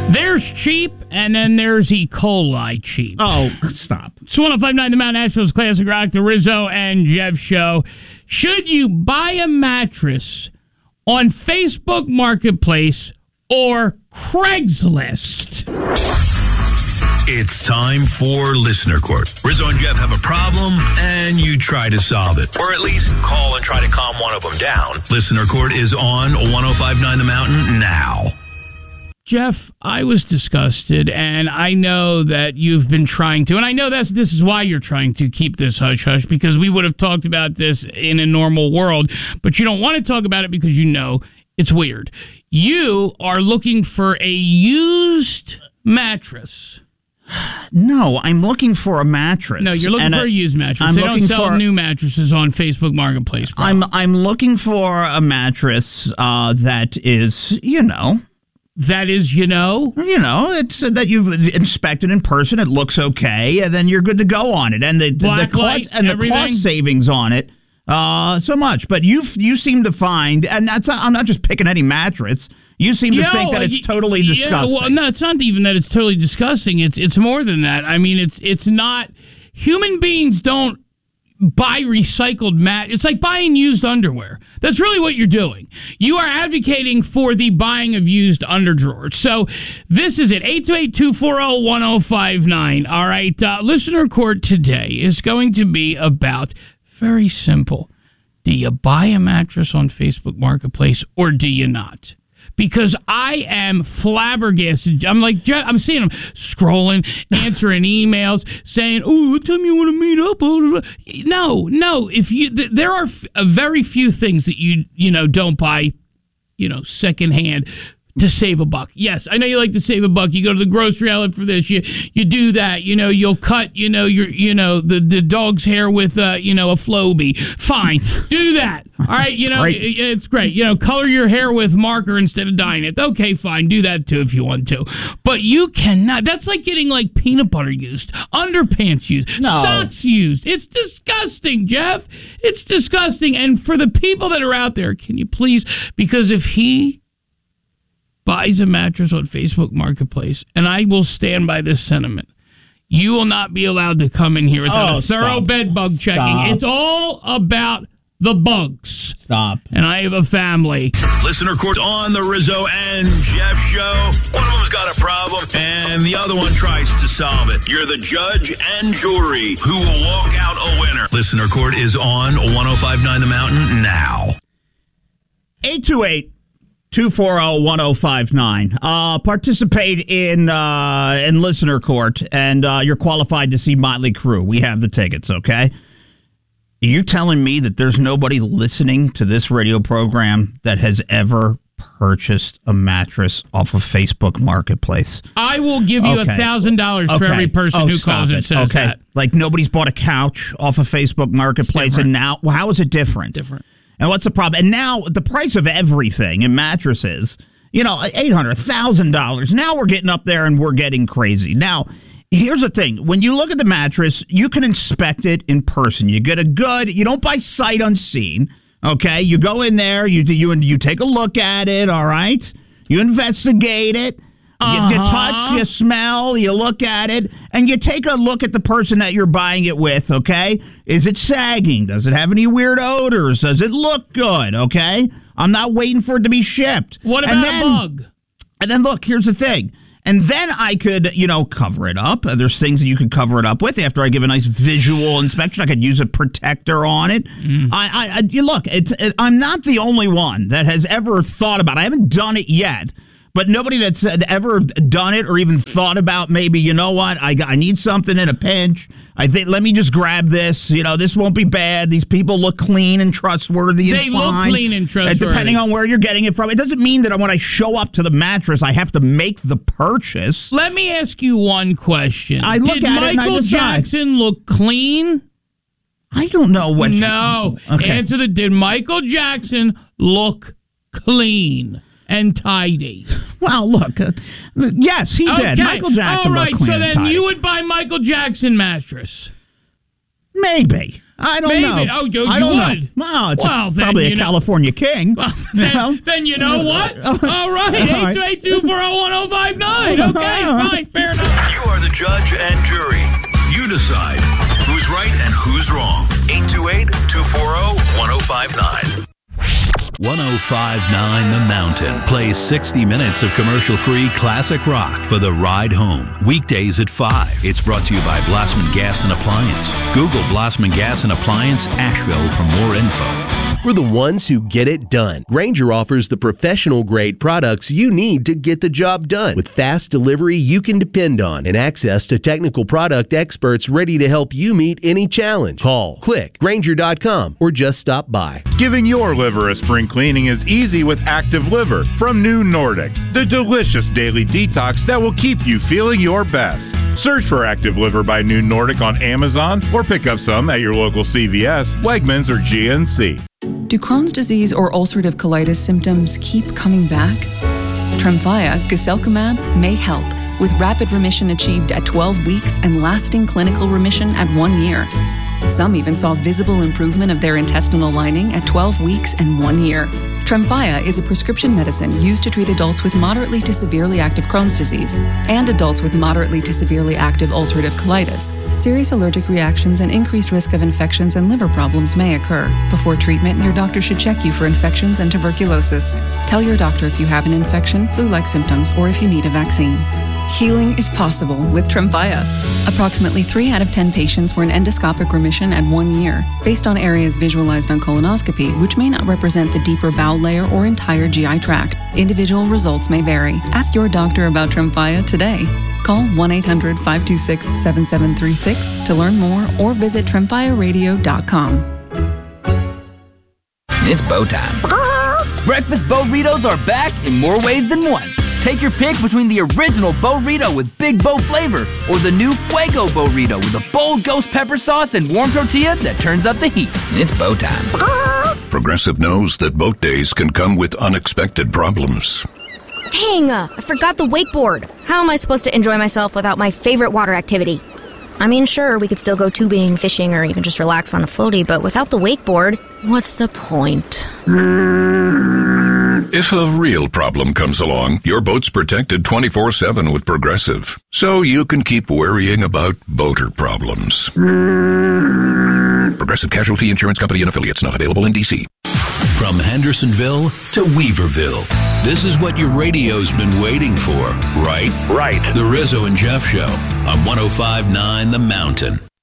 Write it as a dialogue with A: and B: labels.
A: There's cheap, and then there's E. coli cheap.
B: Oh, stop.
A: It's 105.9 The Mount, Nashville's Classic Rock, the Rizzo and Jeff Show. Should you buy a mattress on Facebook Marketplace or Craigslist?
C: It's time for Listener Court. Rizzo and Jeff have a problem, and you try to solve it. Or at least call and try to calm one of them down. Listener Court is on 105.9 The Mountain now.
A: Jeff, I was disgusted, and I know that you've been trying to, and I know this is why you're trying to keep this hush-hush, because we would have talked about this in a normal world, but you don't want to talk about it because you know it's weird. You are looking for a used mattress.
B: No, I'm looking for a mattress.
A: No, you're looking for a used mattress. They don't sell new mattresses on Facebook Marketplace. Bro.
B: I'm looking for a mattress that is,
A: That is,
B: it's that you've inspected in person. It looks okay, and then you're good to go on it. And the cost savings on it, so much. But you seem to find, and I'm not just picking any mattress. You seem to think that it's totally disgusting.
A: Well, no, it's not even that it's totally disgusting. It's more than that. I mean, it's not. Human beings don't buy recycled mat. It's like buying used underwear. That's really what you're doing. You are advocating for the buying of used underdrawers. So this is it. 828-240-1059. All right. Listener Court today is going to be about very simple. Do you buy a mattress on Facebook Marketplace or do you not? Because I am flabbergasted. I'm seeing them scrolling, answering emails, saying, "Oh, what time you want to meet up?" No. There are very few things that you don't buy, secondhand to save a buck. Yes, I know you like to save a buck. You go to the grocery outlet for this. You do that. You'll cut the dog's hair with a Flowbee. Fine, do that. All right, it's great. Color your hair with marker instead of dyeing it. Okay, fine, do that too if you want to. But you cannot. That's like getting peanut butter used, underpants used, socks used. It's disgusting, Jeff. It's disgusting. And for the people that are out there, can you please? Because if he buys a mattress on Facebook Marketplace, and I will stand by this sentiment, you will not be allowed to come in here without a thorough bed bug checking. It's all about the bugs.
B: Stop.
A: And I have a family.
C: Listener Court on the Rizzo and Jeff Show. One of them's got a problem, and the other one tries to solve it. You're the judge and jury who will walk out a winner. Listener Court is on 105.9 The Mountain now.
B: 828-240-1059. Participate in Listener Court, and you're qualified to see Motley Crue. We have the tickets, okay? Are you telling me that there's nobody listening to this radio program that has ever purchased a mattress off of Facebook Marketplace?
A: I will give you $1,000 for every person who calls and says that.
B: Like nobody's bought a couch off of Facebook Marketplace, and now, how is it different?
A: Different.
B: And what's the problem? And now the price of everything in mattresses, $800, $1,000. Now we're getting up there and we're getting crazy. Now, here's the thing. When you look at the mattress, you can inspect it in person. You get you don't buy sight unseen, okay? You go in there, you take a look at it, all right? You investigate it. You touch, you smell, you look at it, and you take a look at the person that you're buying it with, okay? Is it sagging? Does it have any weird odors? Does it look good, okay? I'm not waiting for it to be shipped.
A: What about a bug?
B: And then, look, here's the thing. And then I could, cover it up. There's things that you could cover it up with after I give a nice visual inspection. I could use a protector on it. Look, I'm not the only one that has ever thought about it. I haven't done it yet. But nobody that's ever done it or even thought about maybe, you know what, I need something in a pinch. I think let me just grab this. This won't be bad. These people look clean and trustworthy.
A: They look clean and trustworthy.
B: Depending on where you're getting it from. It doesn't mean that when I show up to the mattress, I have to make the purchase.
A: Let me ask you one question.
B: I look at it and I decide.
A: Did Michael Jackson look clean?
B: I don't know what.
A: No.
B: Okay.
A: Did Michael Jackson look clean and tidy?
B: Well, look, yes, he did. Michael Jackson looked clean and tidy.
A: So then you would buy Michael Jackson mattress?
B: Maybe. I don't
A: Maybe.
B: know.
A: Oh, you
B: I don't
A: would.
B: know. Well, it's
A: Well, then,
B: probably a
A: you know.
B: California king.
A: Well,
B: you know?
A: then you know what? All right,
B: All right.
A: 828-240-1059. Okay, fine, fair enough.
C: You are the judge and jury. You decide who's right and who's wrong. 828-240-1059. 1059 The Mountain plays 60 minutes of commercial-free classic rock for the ride home. Weekdays at 5. It's brought to you by Blossman Gas and Appliance. Google Blossman Gas and Appliance Asheville for more info.
D: For the ones who get it done, Grainger offers the professional-grade products you need to get the job done. With fast delivery you can depend on and access to technical product experts ready to help you meet any challenge. Call, click, Grainger.com, or just stop by.
E: Giving your liver a spring cleaning is easy with Active Liver from New Nordic, the delicious daily detox that will keep you feeling your best. Search for Active Liver by New Nordic on Amazon or pick up some at your local CVS, Wegmans, or GNC.
F: Do Crohn's disease or ulcerative colitis symptoms keep coming back? Tremfya, guselkumab, may help, with rapid remission achieved at 12 weeks and lasting clinical remission at 1 year. Some even saw visible improvement of their intestinal lining at 12 weeks and 1 year. Tremfya is a prescription medicine used to treat adults with moderately to severely active Crohn's disease and adults with moderately to severely active ulcerative colitis. Serious allergic reactions and increased risk of infections and liver problems may occur. Before treatment, your doctor should check you for infections and tuberculosis. Tell your doctor if you have an infection, flu-like symptoms, or if you need a vaccine. Healing is possible with Tremfya. Approximately 3 out of 10 patients were in endoscopic remission at 1 year, based on areas visualized on colonoscopy, which may not represent the deeper bowel layer or entire GI tract. Individual results may vary. Ask your doctor about Tremfya today. Call 1-800-526-7736 to learn more or visit tremfyaradio.com.
G: It's bow time. Breakfast Burritos are back in more ways than one. Take your pick between the original Burrito with Big Bow flavor or the new Fuego Burrito with a bold ghost pepper sauce and warm tortilla that turns up the heat. It's bow time.
C: Progressive knows that boat days can come with unexpected problems.
H: Dang, I forgot the wakeboard. How am I supposed to enjoy myself without my favorite water activity? I mean, sure, we could still go tubing, fishing, or even just relax on a floaty, but without the wakeboard, what's the point?
C: If a real problem comes along, your boat's protected 24/7 with Progressive, so you can keep worrying about boater problems. Progressive Casualty Insurance Company and Affiliates, not available in D.C. From Hendersonville to Weaverville, this is what your radio's been waiting for, right? Right. The Rizzo and Jeff Show on 105.9 The Mountain.